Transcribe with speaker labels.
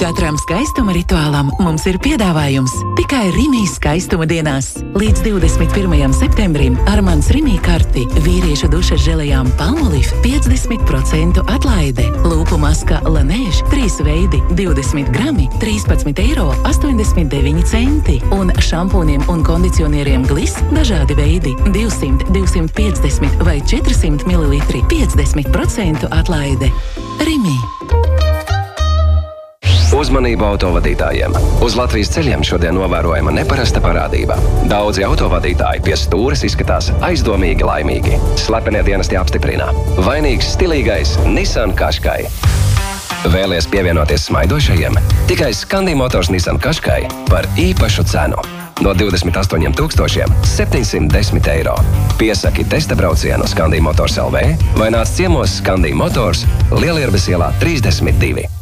Speaker 1: Katram skaistuma rituālam mums ir piedāvājums tikai Rimī skaistuma dienās. Līdz 21. septembrim ar mans Rimī karti vīriešu dušas želejām Palmolive 50% atlaide. Lūpu maska Laneige 3 veidi 20 grami 13,89 €. Un šampūniem un kondicionieriem Gliss dažādi veidi 200, 250 vai 400 ml 50% atlaide. Rimī.
Speaker 2: Uzmanību autovadītājiem! Uz Latvijas ceļiem šodien novērojama neparasta parādība. Daudzi autovadītāji pie stūres izskatās aizdomīgi laimīgi. Slepenie dienesti apstiprina. Vainīgs stilīgais Nissan Qashqai. Vēlies pievienoties smaidošajiem? Tikai Scandi Motors Nissan Qashqai par īpašu cenu. No 28 710 €. Piesaki testa braucienu Scandi Motors LV vai nāc ciemos Scandi Motors Lielierbes ielā 32.